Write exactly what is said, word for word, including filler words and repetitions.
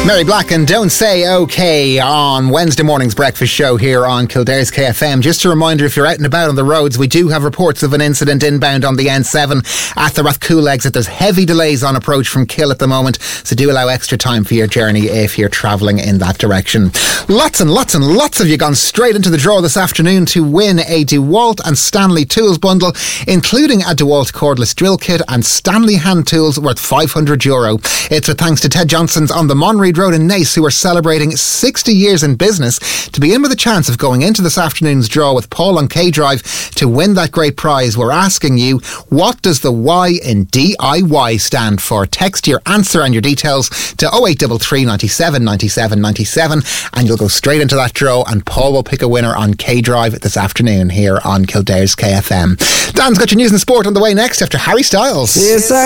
Mary Black and Don't Say OK on Wednesday morning's breakfast show here on Kildare's K F M. Just a reminder, if you're out and about on the roads, we do have reports of an incident inbound on the N seven at the Rathcoole exit. There's heavy delays on approach from Kill at the moment, so do allow extra time for your journey if you're travelling in that direction. Lots and lots and lots of you gone straight into the draw this afternoon to win a DeWalt and Stanley Tools bundle, including a DeWalt cordless drill kit and Stanley hand tools worth five hundred euro. It's with thanks to Ted Johnson's on the Monreid Road in Naas, who are celebrating sixty years in business, to be in with a chance of going into this afternoon's draw with Paul on K Drive to win that great prize. We're asking you, what does the Y in D I Y stand for? Text your answer and your details to oh eight three three, ninety-seven, ninety-seven, ninety-seven and you'll go straight into that draw, and Paul will pick a winner on K Drive this afternoon here on Kildare's K F M. Dan's got your news and sport on the way next after Harry Styles. Yes, I